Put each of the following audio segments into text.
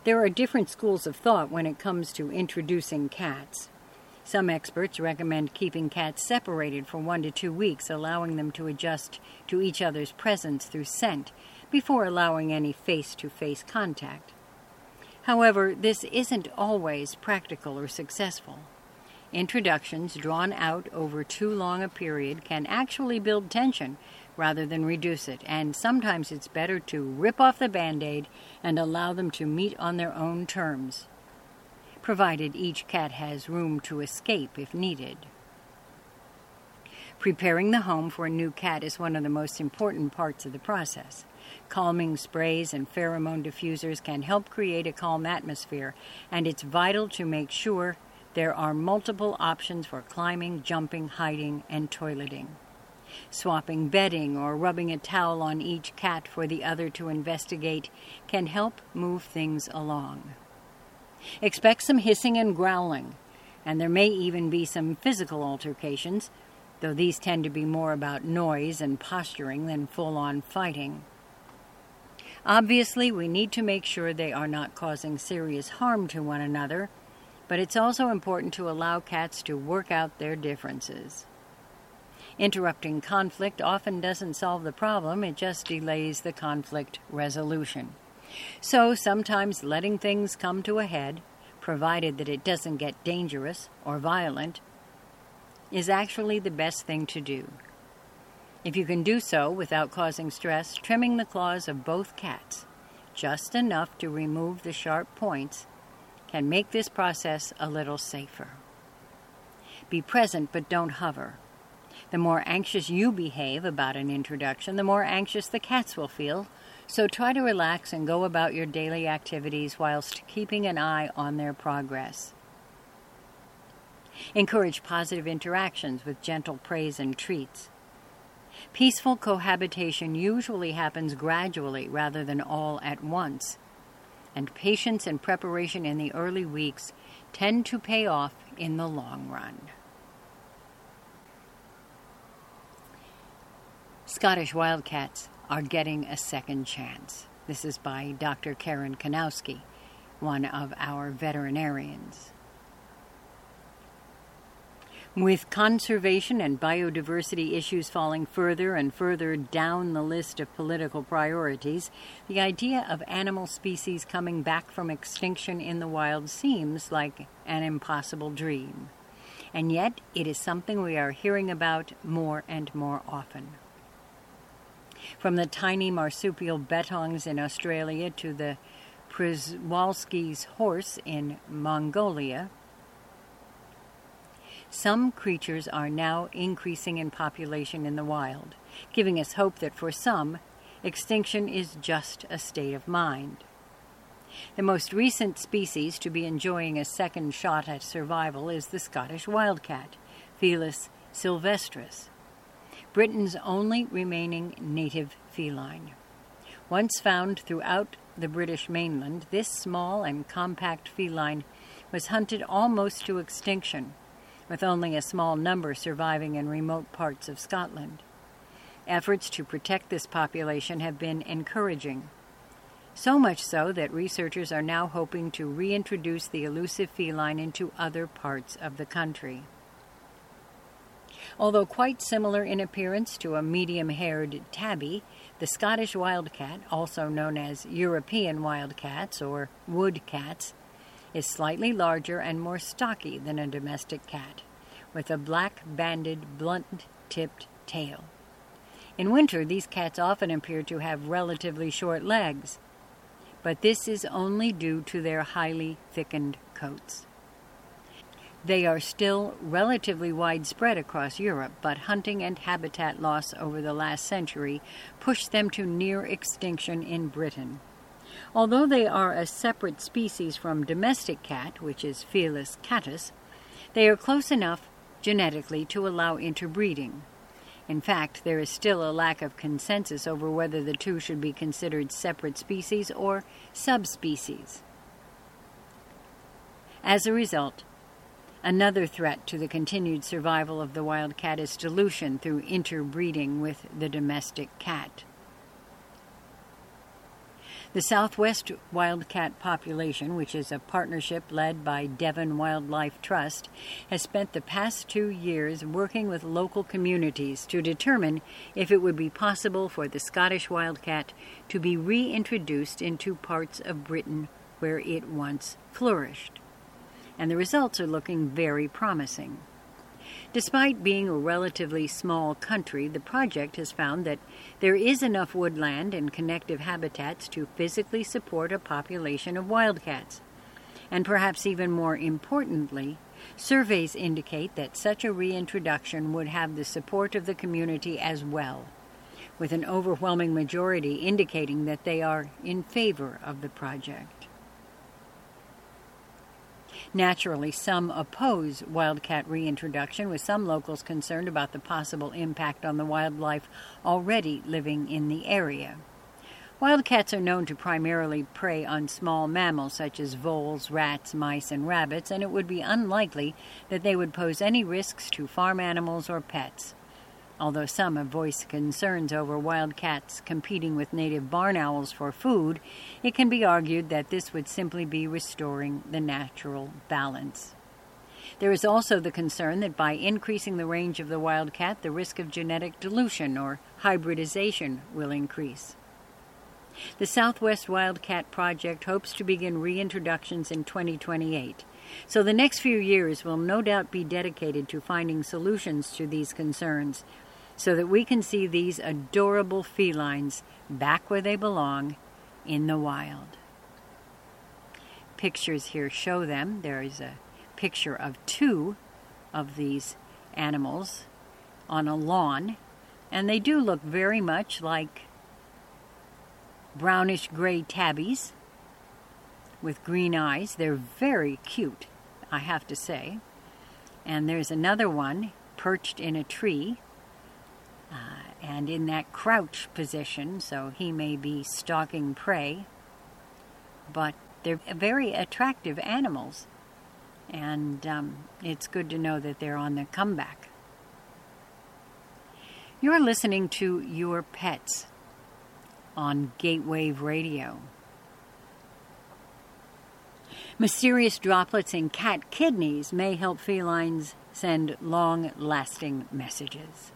There are different schools of thought when it comes to introducing cats. Some experts recommend keeping cats separated for 1 to 2 weeks, allowing them to adjust to each other's presence through scent before allowing any face-to-face contact. However, this isn't always practical or successful. Introductions drawn out over too long a period can actually build tension rather than reduce it, and sometimes it's better to rip off the Band-Aid and allow them to meet on their own terms, provided each cat has room to escape if needed. Preparing the home for a new cat is one of the most important parts of the process. Calming sprays and pheromone diffusers can help create a calm atmosphere, and it's vital to make sure there are multiple options for climbing, jumping, hiding, and toileting. Swapping bedding or rubbing a towel on each cat for the other to investigate can help move things along. Expect some hissing and growling, and there may even be some physical altercations, though these tend to be more about noise and posturing than full-on fighting. Obviously, we need to make sure they are not causing serious harm to one another, but it's also important to allow cats to work out their differences. Interrupting conflict often doesn't solve the problem, it just delays the conflict resolution. So sometimes letting things come to a head, provided that it doesn't get dangerous or violent, is actually the best thing to do. If you can do so without causing stress, trimming the claws of both cats, just enough to remove the sharp points, can make this process a little safer. Be present but don't hover. The more anxious you behave about an introduction, the more anxious the cats will feel, so try to relax and go about your daily activities whilst keeping an eye on their progress. Encourage positive interactions with gentle praise and treats. Peaceful cohabitation usually happens gradually rather than all at once, and patience and preparation in the early weeks tend to pay off in the long run. Scottish Wildcats are getting a second chance. This is by Dr. Karen Kanowski, one of our veterinarians. With conservation and biodiversity issues falling further and further down the list of political priorities, the idea of animal species coming back from extinction in the wild seems like an impossible dream. And yet, it is something we are hearing about more and more often. From the tiny marsupial bettongs in Australia to the Przewalski's horse in Mongolia, some creatures are now increasing in population in the wild, giving us hope that for some, extinction is just a state of mind. The most recent species to be enjoying a second shot at survival is the Scottish wildcat, Felis sylvestris, Britain's only remaining native feline. Once found throughout the British mainland, this small and compact feline was hunted almost to extinction, with only a small number surviving in remote parts of Scotland. Efforts to protect this population have been encouraging, so much so that researchers are now hoping to reintroduce the elusive feline into other parts of the country. Although quite similar in appearance to a medium-haired tabby, the Scottish wildcat, also known as European wildcats or woodcats, is slightly larger and more stocky than a domestic cat, with a black-banded, blunt-tipped tail. In winter, these cats often appear to have relatively short legs, but this is only due to their highly thickened coats. They are still relatively widespread across Europe, but hunting and habitat loss over the last century pushed them to near extinction in Britain. Although they are a separate species from domestic cat, which is Felis catus, they are close enough genetically to allow interbreeding. In fact, there is still a lack of consensus over whether the two should be considered separate species or subspecies. As a result, another threat to the continued survival of the wildcat is dilution through interbreeding with the domestic cat. The Southwest wildcat population, which is a partnership led by Devon Wildlife Trust, has spent the past 2 years working with local communities to determine if it would be possible for the Scottish wildcat to be reintroduced into parts of Britain where it once flourished. And the results are looking very promising. Despite being a relatively small country, the project has found that there is enough woodland and connective habitats to physically support a population of wildcats. And perhaps even more importantly, surveys indicate that such a reintroduction would have the support of the community as well, with an overwhelming majority indicating that they are in favor of the project. Naturally, some oppose wildcat reintroduction, with some locals concerned about the possible impact on the wildlife already living in the area. Wildcats are known to primarily prey on small mammals such as voles, rats, mice, and rabbits, and it would be unlikely that they would pose any risks to farm animals or pets. Although some have voiced concerns over wildcats competing with native barn owls for food, it can be argued that this would simply be restoring the natural balance. There is also the concern that by increasing the range of the wildcat, the risk of genetic dilution or hybridization will increase. The Southwest Wildcat Project hopes to begin reintroductions in 2028, so the next few years will no doubt be dedicated to finding solutions to these concerns, so that we can see these adorable felines back where they belong, in the wild. Pictures here show them. There is a picture of 2 of these animals on a lawn, and they do look very much like brownish gray tabbies with green eyes. They're very cute, I have to say. And there's another one perched in a tree, and in that crouch position, so he may be stalking prey. But they're very attractive animals, and it's good to know that they're on the comeback. You're listening to Your Pets on Gatewave Radio. Mysterious droplets in cat kidneys may help felines send long-lasting messages.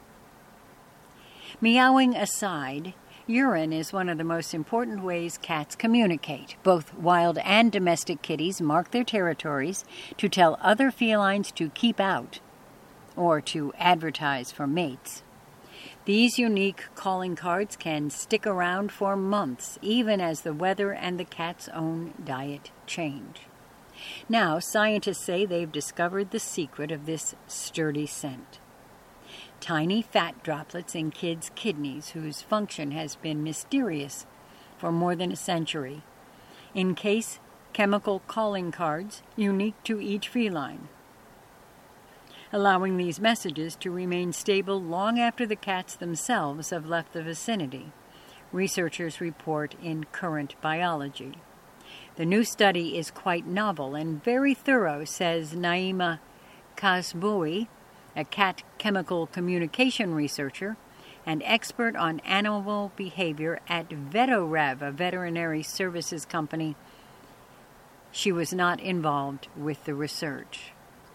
Meowing aside, urine is one of the most important ways cats communicate. Both wild and domestic kitties mark their territories to tell other felines to keep out or to advertise for mates. These unique calling cards can stick around for months, even as the weather and the cat's own diet change. Now, scientists say they've discovered the secret of this sturdy scent. Tiny fat droplets in kids' kidneys whose function has been mysterious for more than a century encase chemical calling cards unique to each feline, allowing these messages to remain stable long after the cats themselves have left the vicinity, researchers report in Current Biology. The new study is quite novel and very thorough, says Naima Kasboui, a cat chemical communication researcher and expert on animal behavior at VetoRev, a veterinary services company. She was not involved with the research.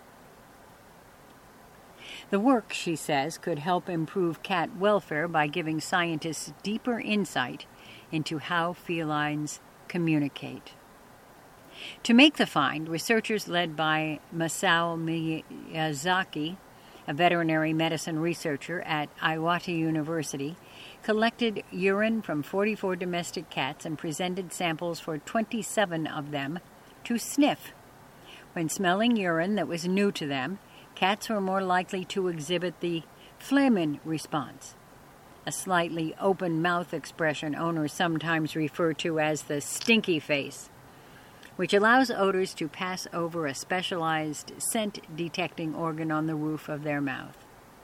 The work, she says, could help improve cat welfare by giving scientists deeper insight into how felines communicate. To make the find, researchers led by Masao Miyazaki, a veterinary medicine researcher at Iwata University, collected urine from 44 domestic cats and presented samples for 27 of them to sniff. When smelling urine that was new to them, cats were more likely to exhibit the Flehmen response, a slightly open mouth expression owners sometimes refer to as the stinky face, which allows odors to pass over a specialized scent-detecting organ on the roof of their mouth.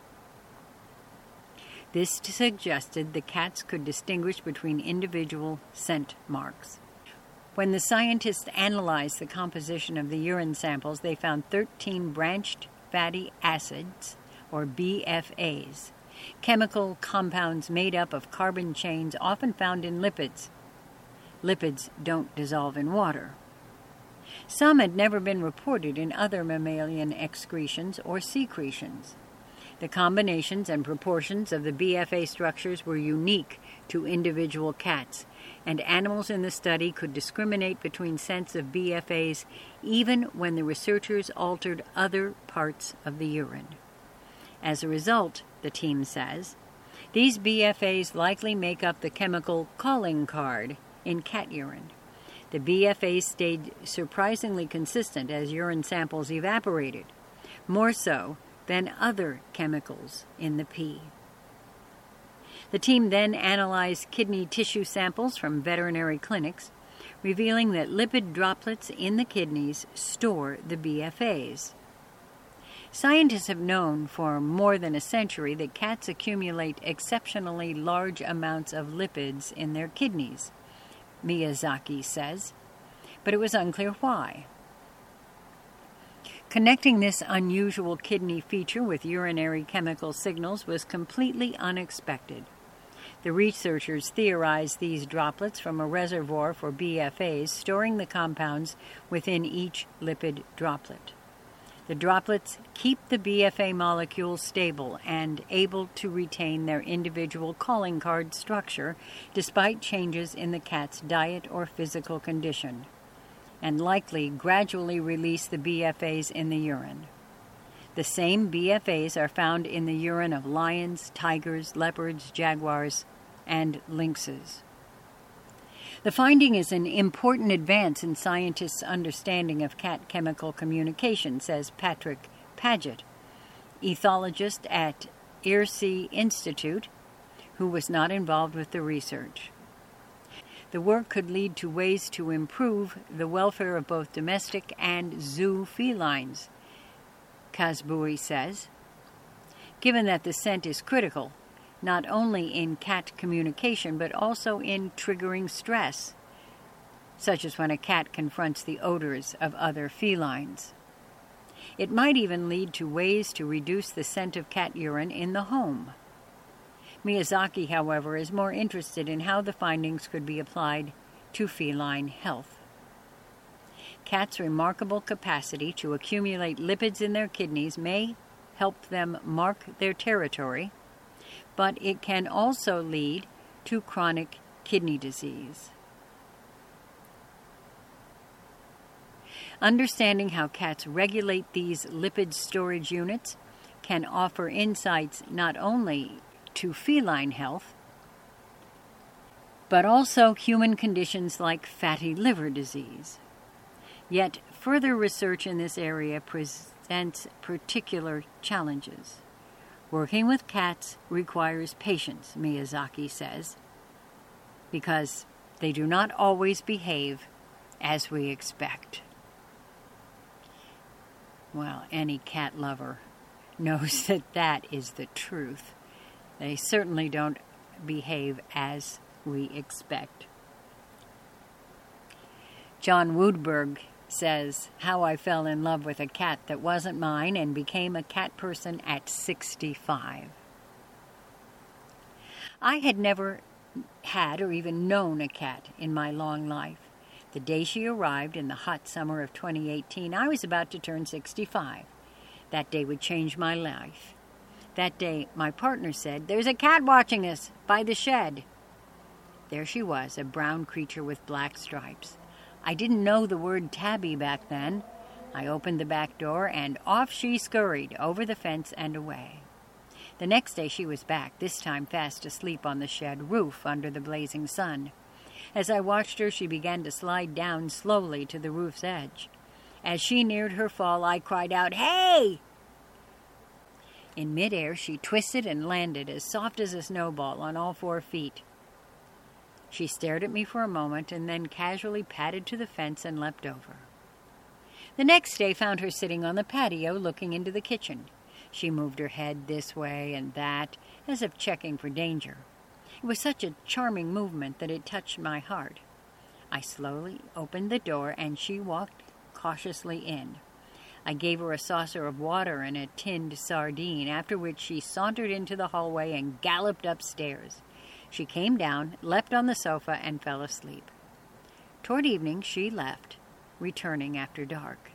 This suggested the cats could distinguish between individual scent marks. When the scientists analyzed the composition of the urine samples, they found 13 branched fatty acids, or BFAs, chemical compounds made up of carbon chains often found in lipids. Lipids don't dissolve in water. Some had never been reported in other mammalian excretions or secretions. The combinations and proportions of the BFA structures were unique to individual cats, and animals in the study could discriminate between scents of BFAs even when the researchers altered other parts of the urine. As a result, the team says, these BFAs likely make up the chemical calling card in cat urine. The BFAs stayed surprisingly consistent as urine samples evaporated, more so than other chemicals in the pee. The team then analyzed kidney tissue samples from veterinary clinics, revealing that lipid droplets in the kidneys store the BFAs. Scientists have known for more than a century that cats accumulate exceptionally large amounts of lipids in their kidneys, Miyazaki says, but it was unclear why. Connecting this unusual kidney feature with urinary chemical signals was completely unexpected. The researchers theorized these droplets from a reservoir for BFAs, storing the compounds within each lipid droplet. The droplets keep the BFA molecules stable and able to retain their individual calling card structure despite changes in the cat's diet or physical condition, and likely gradually release the BFAs in the urine. The same BFAs are found in the urine of lions, tigers, leopards, jaguars, and lynxes. The finding is an important advance in scientists' understanding of cat chemical communication, says Patrick Paget, ethologist at IRSI Institute, who was not involved with the research. The work could lead to ways to improve the welfare of both domestic and zoo felines, Kazbui says. Given that the scent is critical, not only in cat communication but also in triggering stress, such as when a cat confronts the odors of other felines. It might even lead to ways to reduce the scent of cat urine in the home. Miyazaki, however, is more interested in how the findings could be applied to feline health. Cats' remarkable capacity to accumulate lipids in their kidneys may help them mark their territory, but it can also lead to chronic kidney disease. Understanding how cats regulate these lipid storage units can offer insights not only to feline health, but also human conditions like fatty liver disease. Yet further research in this area presents particular challenges. Working with cats requires patience, Miyazaki says, because they do not always behave as we expect. Well, any cat lover knows that that is the truth. They certainly don't behave as we expect. John Woodberg says, how I fell in love with a cat that wasn't mine and became a cat person at 65. I had never had or even known a cat in my long life. The day she arrived in the hot summer of 2018, I was about to turn 65. That day would change my life. That day, my partner said, "There's a cat watching us by the shed." There she was, a brown creature with black stripes. I didn't know the word tabby back then. I opened the back door, and off she scurried over the fence and away. The next day she was back, this time fast asleep on the shed roof under the blazing sun. As I watched her, she began to slide down slowly to the roof's edge. As she neared her fall, I cried out, "Hey!" In midair, she twisted and landed as soft as a snowball on all 4 feet. She stared at me for a moment and then casually padded to the fence and leapt over. The next day found her sitting on the patio looking into the kitchen. She moved her head this way and that, as if checking for danger. It was such a charming movement that it touched my heart. I slowly opened the door and she walked cautiously in. I gave her a saucer of water and a tinned sardine, after which she sauntered into the hallway and galloped upstairs. She came down, leapt on the sofa, and fell asleep. Toward evening, she left, returning after dark.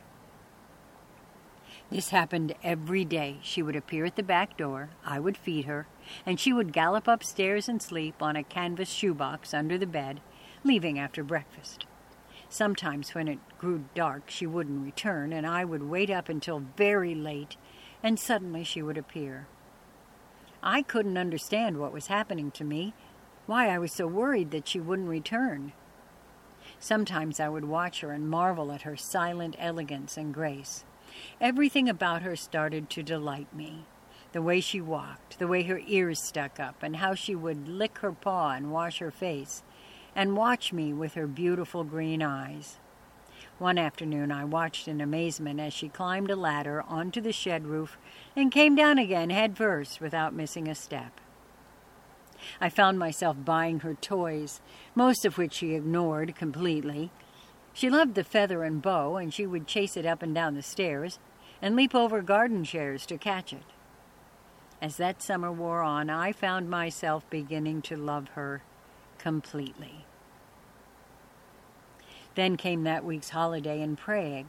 This happened every day. She would appear at the back door, I would feed her, and she would gallop upstairs and sleep on a canvas shoebox under the bed, leaving after breakfast. Sometimes when it grew dark, she wouldn't return, and I would wait up until very late, and suddenly she would appear. I couldn't understand what was happening to me, why I was so worried that she wouldn't return. Sometimes I would watch her and marvel at her silent elegance and grace. Everything about her started to delight me. The way she walked, the way her ears stuck up, and how she would lick her paw and wash her face, and watch me with her beautiful green eyes. One afternoon I watched in amazement as she climbed a ladder onto the shed roof and came down again head first without missing a step. I found myself buying her toys, most of which she ignored completely. She loved the feather and bow, and she would chase it up and down the stairs and leap over garden chairs to catch it. As that summer wore on, I found myself beginning to love her completely. Then came that week's holiday in Prague.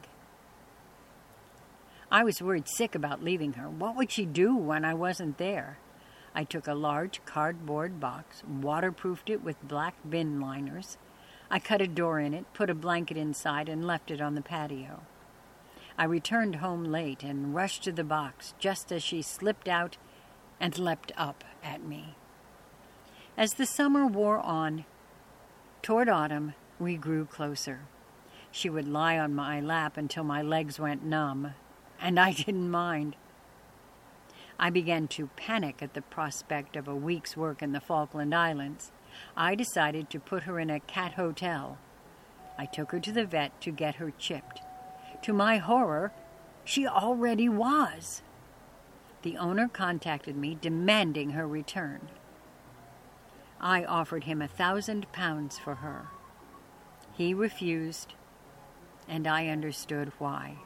I was worried sick about leaving her. What would she do when I wasn't there? I took a large cardboard box, waterproofed it with black bin liners. I cut a door in it, put a blanket inside, and left it on the patio. I returned home late and rushed to the box just as she slipped out and leapt up at me. As the summer wore on, toward autumn, we grew closer. She would lie on my lap until my legs went numb, and I didn't mind. I began to panic at the prospect of a week's work in the Falkland Islands. I decided to put her in a cat hotel. I took her to the vet to get her chipped. To my horror, she already was. The owner contacted me, demanding her return. I offered him £1,000 for her. He refused, and I understood why.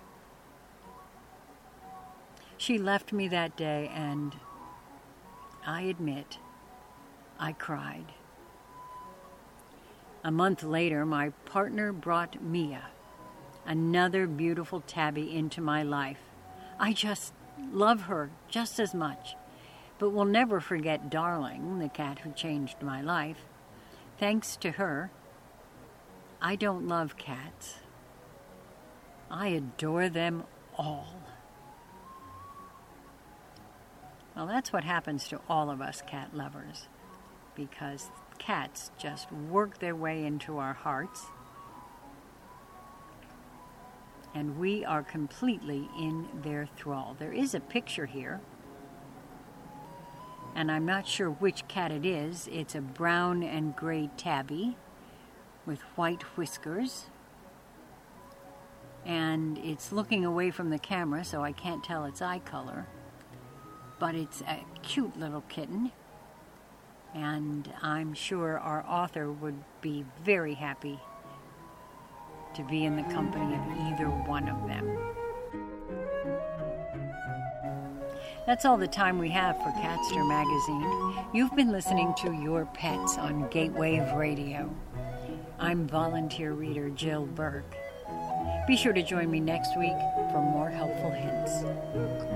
She left me that day, and I admit, I cried. A month later, my partner brought Mia, another beautiful tabby, into my life. I just love her just as much, but will never forget Darling, the cat who changed my life. Thanks to her, I don't love cats. I adore them all. Well, that's what happens to all of us cat lovers, because cats just work their way into our hearts, and we are completely in their thrall. There is a picture here, and I'm not sure which cat it is. It's a brown and gray tabby with white whiskers, and it's looking away from the camera, so I can't tell its eye color, but it's a cute little kitten. And I'm sure our author would be very happy to be in the company of either one of them. That's all the time we have for Catster Magazine. You've been listening to Your Pets on Gatewave Radio. I'm volunteer reader Jill Burke. Be sure to join me next week for more helpful hints.